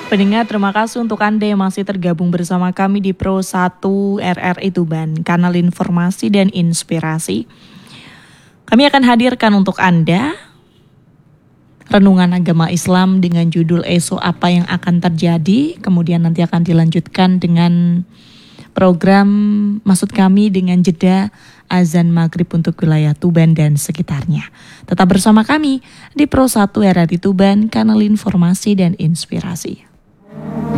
Pendengar, terima kasih untuk Anda yang masih tergabung bersama kami di Pro 1 RRI Tuban, kanal informasi dan inspirasi. Kami akan hadirkan untuk Anda renungan agama Islam dengan judul esok apa yang akan terjadi. Kemudian nanti akan dilanjutkan dengan program maksud kami dengan jeda azan maghrib untuk wilayah Tuban dan sekitarnya. Tetap bersama kami di Pro 1 RRI Tuban, kanal informasi dan inspirasi.